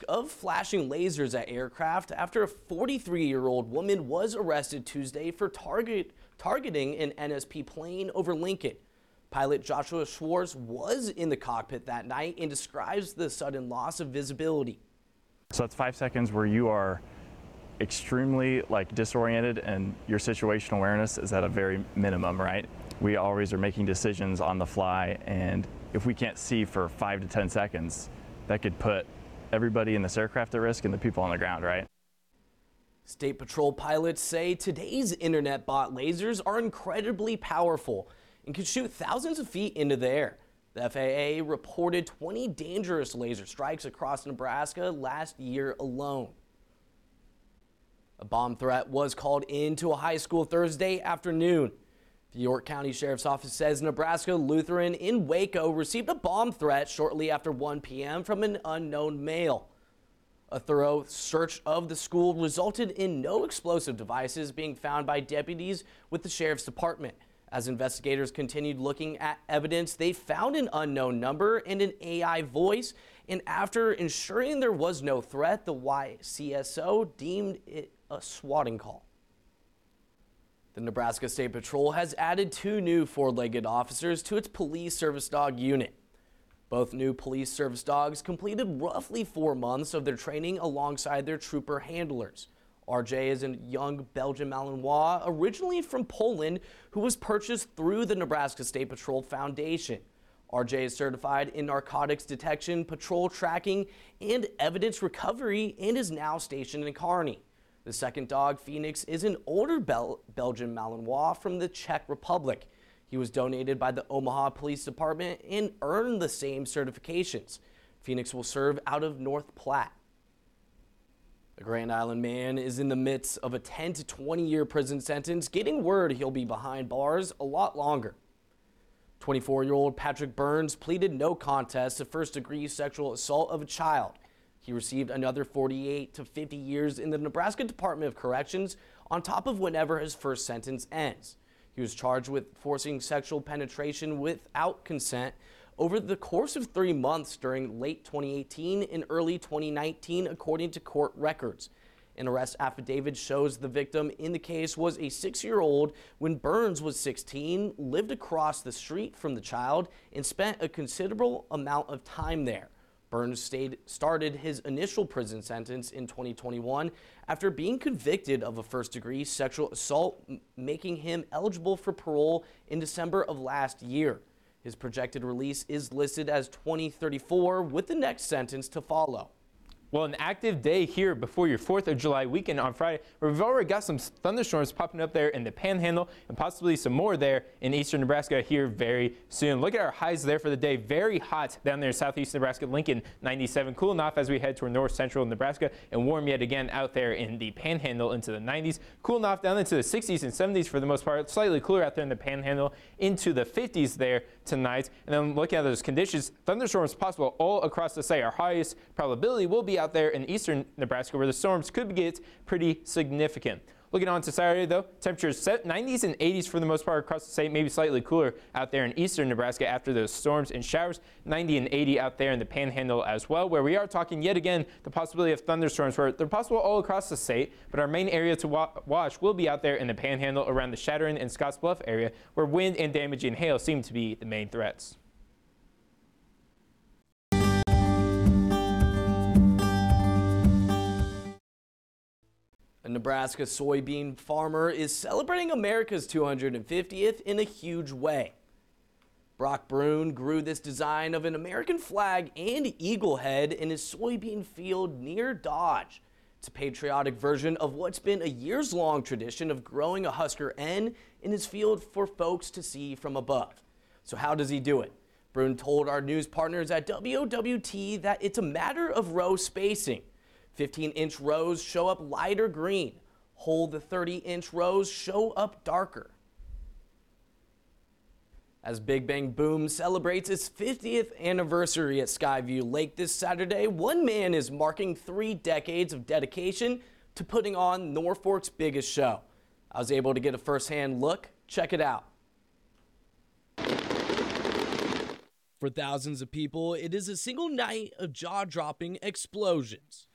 risk of flashing lasers at aircraft after a 43-year-old woman was arrested Tuesday for targeting an NSP plane over Lincoln. Pilot Joshua Schwartz was in the cockpit that night and describes the sudden loss of visibility. So that's 5 seconds where you are extremely disoriented and your situational awareness is at a very minimum, right? We always are making decisions on the fly, and if we can't see for 5 to 10 seconds, that could put everybody in this aircraft at risk and the people on the ground, right? State Patrol pilots say today's internet bot lasers are incredibly powerful and can shoot thousands of feet into the air. The FAA reported 20 dangerous laser strikes across Nebraska last year alone. A bomb threat was called into a high school Thursday afternoon. The York County Sheriff's Office says Nebraska Lutheran in Waco received a bomb threat shortly after 1 p.m. from an unknown male. A thorough search of the school resulted in no explosive devices being found by deputies with the Sheriff's Department. As investigators continued looking at evidence, they found an unknown number and an AI voice, and after ensuring there was no threat, the YCSO deemed it a swatting call. The Nebraska State Patrol has added 2 new 4-legged officers to its police service dog unit. Both new police service dogs completed roughly 4 months of their training alongside their trooper handlers. RJ is a young Belgian Malinois, originally from Poland, who was purchased through the Nebraska State Patrol Foundation. RJ is certified in narcotics detection, patrol tracking, and evidence recovery and is now stationed in Kearney. The second dog, Phoenix, is an older Belgian Malinois from the Czech Republic. He was donated by the Omaha Police Department and earned the same certifications. Phoenix will serve out of North Platte. The Grand Island man is in the midst of a 10 to 20-year prison sentence, getting word he'll be behind bars a lot longer. 24-year-old Patrick Burns pleaded no contest to first-degree sexual assault of a child. He received another 48 to 50 years in the Nebraska Department of Corrections on top of whenever his first sentence ends. He was charged with forcing sexual penetration without consent over the course of 3 months during late 2018 and early 2019, according to court records. An arrest affidavit shows the victim in the case was a 6-year-old when Burns was 16, lived across the street from the child, and spent a considerable amount of time there. Burns started his initial prison sentence in 2021 after being convicted of a first-degree sexual assault, making him eligible for parole in December of last year. His projected release is listed as 2034, with the next sentence to follow. Well, an active day here before your 4th of July weekend on Friday, where we've already got some thunderstorms popping up there in the Panhandle and possibly some more there in eastern Nebraska here very soon. Look at our highs there for the day. Very hot down there in southeast Nebraska. Lincoln 97, cooling off as we head toward north central Nebraska, and warm yet again out there in the Panhandle into the 90s. Cooling off down into the 60s and 70s for the most part. Slightly cooler out there in the Panhandle into the 50s there tonight. And then looking at those conditions, thunderstorms possible all across the state. Our highest probability will be out there in eastern Nebraska, where the storms could get pretty significant. Looking on to Saturday, though, temperatures set 90s and 80s for the most part across the state, maybe slightly cooler out there in eastern Nebraska after those storms and showers. 90 and 80 out there in the Panhandle as well, where we are talking yet again the possibility of thunderstorms, where they're possible all across the state, but our main area to watch will be out there in the Panhandle around the Shattern and Scottsbluff area, where wind and damaging hail seem to be the main threats. A Nebraska soybean farmer is celebrating America's 250th in a huge way. Brock Brune grew this design of an American flag and eagle head in his soybean field near Dodge. It's a patriotic version of what's been a years-long tradition of growing a Husker N in his field for folks to see from above. So how does he do it? Brune told our news partners at WOWT that it's a matter of row spacing. 15-inch rows show up lighter green. Whole the 30-inch rows show up darker. As Big Bang Boom celebrates its 50th anniversary at Skyview Lake this Saturday, one man is marking 3 decades of dedication to putting on Norfolk's biggest show. I was able to get a first-hand look. Check it out. For thousands of people, it is a single night of jaw-dropping explosions.